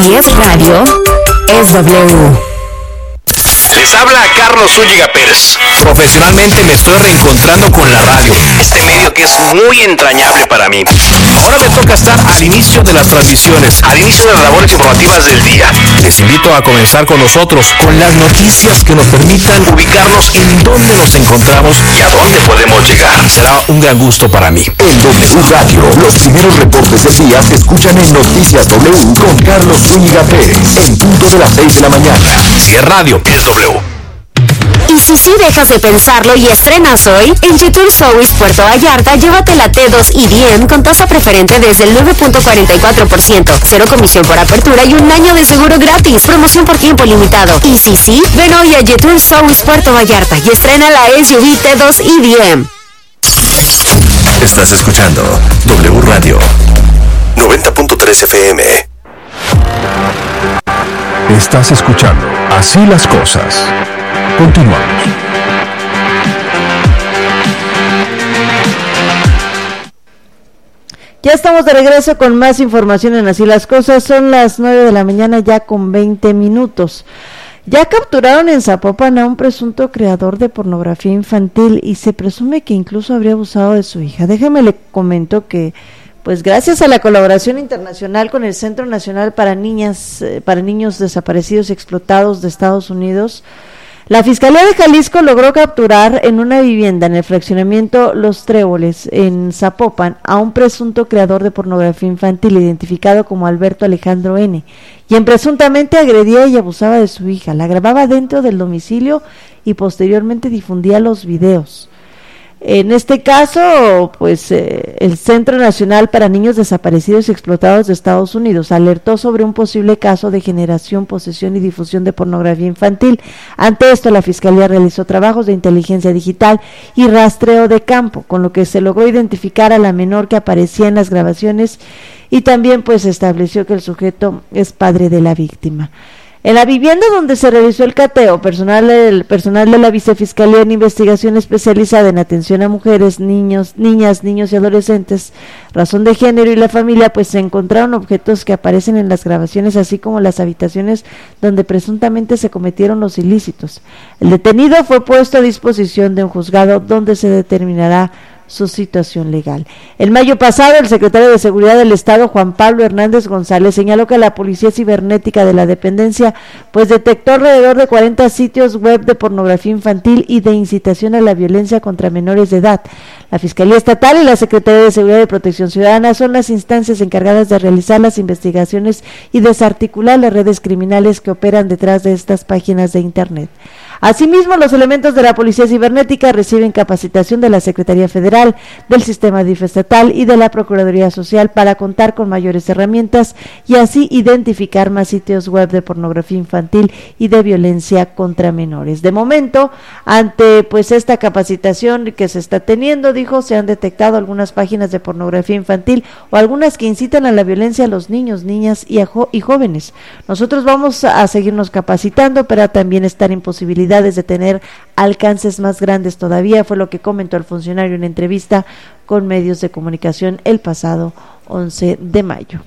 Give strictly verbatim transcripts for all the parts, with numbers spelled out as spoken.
Si es radio, es W. Les habla Carlos Zúñiga Pérez. Profesionalmente me estoy reencontrando con la radio, este medio que es muy entrañable para mí. Ahora me toca estar al inicio de las transmisiones, al inicio de las labores informativas del día. Les invito a comenzar con nosotros, con las noticias que nos permitan ubicarnos en dónde nos encontramos y a dónde podemos llegar. Será un gran gusto para mí. En W Radio, los primeros reportes del día se escuchan en Noticias W con Carlos Zúñiga Pérez, en punto de las seis de la mañana. Si es radio, es W. Y si sí dejas de pensarlo y estrenas hoy, en Jetour South Puerto Vallarta, llévate la T dos I D M con tasa preferente desde el nueve punto cuarenta y cuatro por ciento, cero comisión por apertura y un año de seguro gratis, promoción por tiempo limitado. Y si sí, ven hoy a Jetour South Puerto Vallarta y estrena la S U V T dos I D M. Estás escuchando W Radio noventa punto tres F M. Estás escuchando Así las Cosas. Continuamos. Ya estamos de regreso con más información en Así las Cosas. Son las nueve de la mañana ya con veinte minutos. Ya capturaron en Zapopan a un presunto creador de pornografía infantil y se presume que incluso habría abusado de su hija. Déjeme le comento que pues gracias a la colaboración internacional con el Centro Nacional para Niñas, eh, para Niños Desaparecidos y Explotados de Estados Unidos, la Fiscalía de Jalisco logró capturar en una vivienda en el fraccionamiento Los Tréboles, en Zapopan, a un presunto creador de pornografía infantil identificado como Alberto Alejandro N., quien presuntamente agredía y abusaba de su hija, la grababa dentro del domicilio y posteriormente difundía los videos. En este caso, pues eh, el Centro Nacional para Niños Desaparecidos y Explotados de Estados Unidos alertó sobre un posible caso de generación, posesión y difusión de pornografía infantil. Ante esto, la Fiscalía realizó trabajos de inteligencia digital y rastreo de campo, con lo que se logró identificar a la menor que aparecía en las grabaciones y también pues estableció que el sujeto es padre de la víctima. En la vivienda donde se realizó el cateo, personal del personal de la Vicefiscalía en Investigación Especializada en Atención a Mujeres, Niños, Niñas, Niños y Adolescentes, Razón de Género y la Familia, pues se encontraron objetos que aparecen en las grabaciones, así como las habitaciones donde presuntamente se cometieron los ilícitos. El detenido fue puesto a disposición de un juzgado donde se determinará su situación legal. En mayo pasado, el secretario de Seguridad del Estado, Juan Pablo Hernández González, señaló que la Policía Cibernética de la dependencia pues detectó alrededor de cuarenta sitios web de pornografía infantil y de incitación a la violencia contra menores de edad. La Fiscalía Estatal y la Secretaría de Seguridad y Protección Ciudadana son las instancias encargadas de realizar las investigaciones y desarticular las redes criminales que operan detrás de estas páginas de Internet. Asimismo, los elementos de la Policía Cibernética reciben capacitación de la Secretaría Federal, del Sistema D I F estatal y de la Procuraduría Social para contar con mayores herramientas y así identificar más sitios web de pornografía infantil y de violencia contra menores. De momento, ante pues esta capacitación que se está teniendo, dijo, se han detectado algunas páginas de pornografía infantil o algunas que incitan a la violencia a los niños, niñas y, a jo- y jóvenes. Nosotros vamos a seguirnos capacitando, pero también estar en posibilidad de tener alcances más grandes todavía, fue lo que comentó el funcionario en entrevista con medios de comunicación el pasado once de mayo.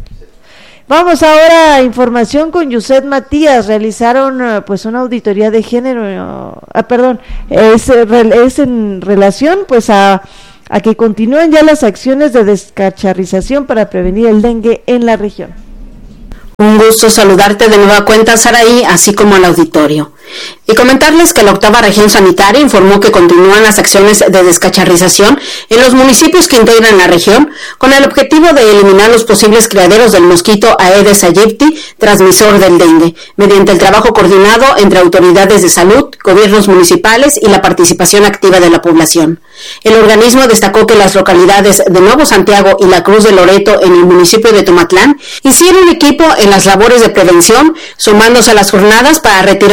Vamos ahora a información con Yuset Matías. Realizaron pues una auditoría de género, ah, perdón, es, es en relación pues a, a que continúen ya las acciones de descacharrización para prevenir el dengue en la región. Un gusto saludarte de nueva cuenta, Saraí, así como al auditorio. Y comentarles que la octava región sanitaria informó que continúan las acciones de descacharrización en los municipios que integran la región con el objetivo de eliminar los posibles criaderos del mosquito Aedes aegypti, transmisor del dengue, mediante el trabajo coordinado entre autoridades de salud, gobiernos municipales y la participación activa de la población. El organismo destacó que las localidades de Nuevo Santiago y la Cruz de Loreto en el municipio de Tomatlán hicieron equipo en las labores de prevención, sumándose a las jornadas para retirar objetos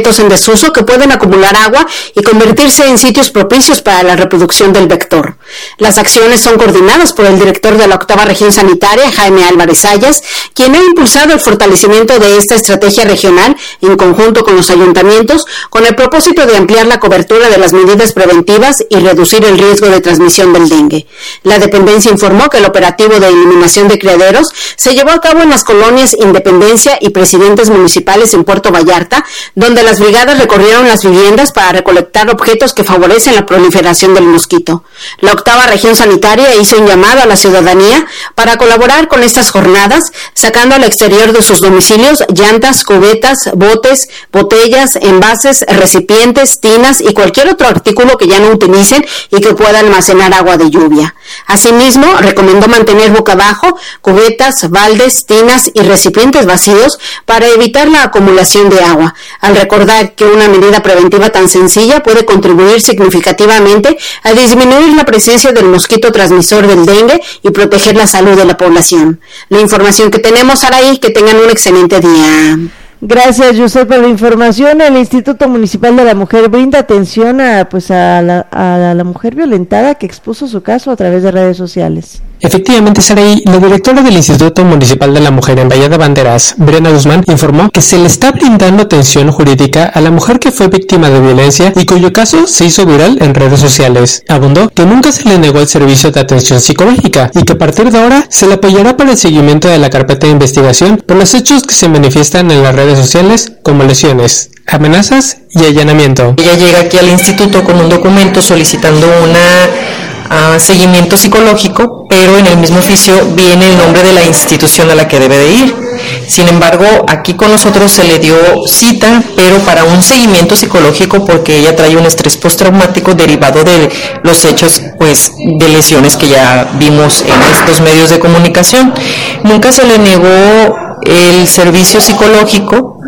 objetos en desuso que pueden acumular agua y convertirse en sitios propicios para la reproducción del vector. Las acciones son coordinadas por el director de la octava región sanitaria, Jaime Álvarez Sayas, quien ha impulsado el fortalecimiento de esta estrategia regional en conjunto con los ayuntamientos, con el propósito de ampliar la cobertura de las medidas preventivas y reducir el riesgo de transmisión del dengue. La dependencia informó que el operativo de eliminación de criaderos se llevó a cabo en las colonias Independencia y Presidentes municipales en Puerto Vallarta, donde las brigadas recorrieron las viviendas para recolectar objetos que favorecen la proliferación del mosquito. La octava región sanitaria hizo un llamado a la ciudadanía para colaborar con estas jornadas, sacando al exterior de sus domicilios llantas, cubetas, botes, botellas, envases, recipientes, tinas y cualquier otro artículo que ya no utilicen y que pueda almacenar agua de lluvia. Asimismo, recomendó mantener boca abajo cubetas, baldes, tinas y recipientes vacíos para evitar la acumulación de agua, al recordar que una medida preventiva tan sencilla puede contribuir significativamente a disminuir la presencia del mosquito transmisor del dengue y proteger la salud de la población. La información que tenemos, Araí, que tengan un excelente día. Gracias, José, por la información. El Instituto Municipal de la Mujer brinda atención a, pues, a la, a la mujer violentada que expuso su caso a través de redes sociales. Efectivamente, Saraí, la directora del Instituto Municipal de la Mujer en Bahía de Banderas, Briana Guzmán, informó que se le está brindando atención jurídica a la mujer que fue víctima de violencia y cuyo caso se hizo viral en redes sociales. Abundó que nunca se le negó el servicio de atención psicológica y que a partir de ahora se le apoyará para el seguimiento de la carpeta de investigación por los hechos que se manifiestan en las redes sociales como lesiones, amenazas y allanamiento. Ella llega aquí al instituto con un documento solicitando una Uh, seguimiento psicológico, pero en el mismo oficio viene el nombre de la institución a la que debe de ir. Sin embargo, aquí con nosotros se le dio cita, pero para un seguimiento psicológico porque ella trae un estrés postraumático derivado de los hechos, pues, de lesiones que ya vimos en estos medios de comunicación. Nunca se le negó el servicio psicológico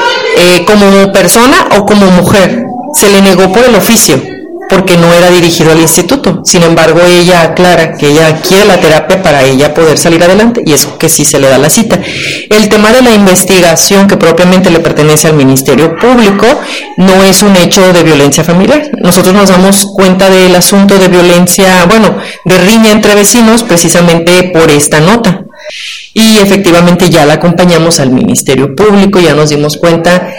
eh, como persona o como mujer, se le negó por el oficio, porque no era dirigido al instituto. Sin embargo, ella aclara que ella quiere la terapia para ella poder salir adelante y es que sí se le da la cita. El tema de la investigación que propiamente le pertenece al Ministerio Público no es un hecho de violencia familiar. Nosotros nos damos cuenta del asunto de violencia, bueno, de riña entre vecinos precisamente por esta nota. Y efectivamente ya la acompañamos al Ministerio Público, ya nos dimos cuenta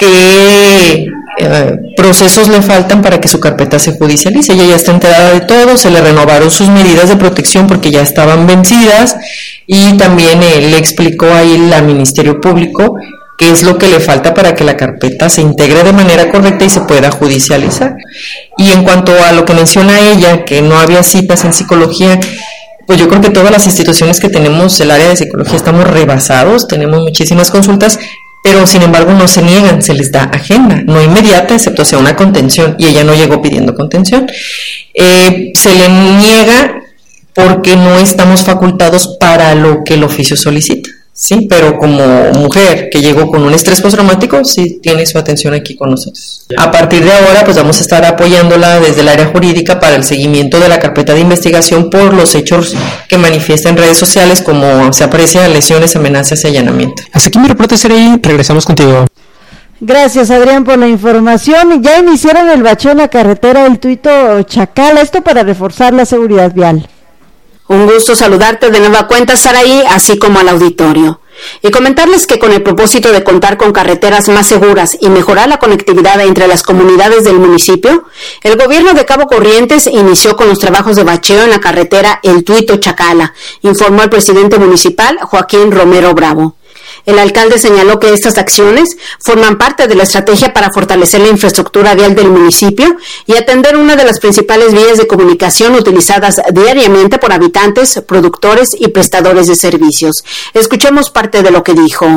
que eh, procesos le faltan para que su carpeta se judicialice. Ella ya está enterada de todo, se le renovaron sus medidas de protección porque ya estaban vencidas y también eh, le explicó ahí al Ministerio Público qué es lo que le falta para que la carpeta se integre de manera correcta y se pueda judicializar. Y en cuanto a lo que menciona ella, que no había citas en psicología, pues yo creo que todas las instituciones que tenemos el área de psicología estamos rebasados, tenemos muchísimas consultas, pero sin embargo no se niegan, se les da agenda, no inmediata, excepto sea una contención, y ella no llegó pidiendo contención. Eh, se le niega porque no estamos facultados para lo que el oficio solicita, sí, pero como mujer que llegó con un estrés postraumático, sí tiene su atención aquí con nosotros. A partir de ahora, pues vamos a estar apoyándola desde el área jurídica para el seguimiento de la carpeta de investigación por los hechos que manifiesta en redes sociales, como se aprecia lesiones, amenazas y allanamiento. Hasta aquí mi reporte, Saraí, regresamos contigo. Gracias, Adrián, por la información. Ya iniciaron el bacheo en la carretera El Tuito Chacala, esto para reforzar la seguridad vial. Un gusto saludarte de nueva cuenta, Saraí, así como al auditorio. Y comentarles que con el propósito de contar con carreteras más seguras y mejorar la conectividad entre las comunidades del municipio, el gobierno de Cabo Corrientes inició con los trabajos de bacheo en la carretera El Tuito Chacala, informó el presidente municipal Joaquín Romero Bravo. El alcalde señaló que estas acciones forman parte de la estrategia para fortalecer la infraestructura vial del municipio y atender una de las principales vías de comunicación utilizadas diariamente por habitantes, productores y prestadores de servicios. Escuchemos parte de lo que dijo.